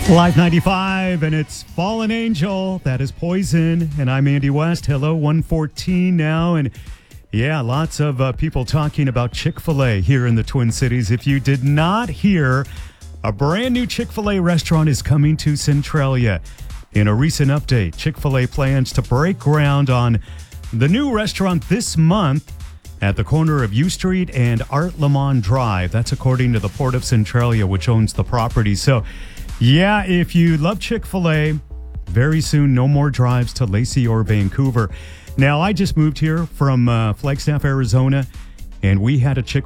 Live 95, and it's Fallen Angel. That is Poison, and I'm Andy West. Hello, 114 now, and yeah, lots of people talking about Chick-fil-A here in the Twin Cities. If you did not hear, a brand new Chick-fil-A restaurant is coming to Centralia. In a recent update, Chick-fil-A plans to break ground on the new restaurant this month at the corner of U Street and Art Lamont Drive. That's according to the Port of Centralia, which owns the property. So, yeah, if you love Chick-fil-A, very soon, no more drives to Lacey or Vancouver. Now, I just moved here from Flagstaff, Arizona, and we had a Chick-fil-A